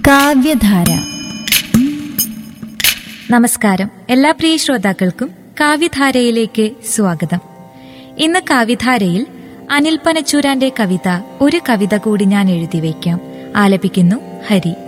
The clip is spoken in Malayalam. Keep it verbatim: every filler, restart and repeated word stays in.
കാവ്യധാര. നമസ്കാരം. എല്ലാ പ്രിയ ശ്രോതാക്കൾക്കും കാവ്യധാരയിലേക്ക് സ്വാഗതം. ഇന്ന് കാവ്യധാരയിൽ അനിൽ പനച്ചൂരാന്റെ കവിത ഒരു കവിത കൂടി ഞാൻ എഴുതി വയ്ക്കാം ആലപിക്കുന്നു ഹരി.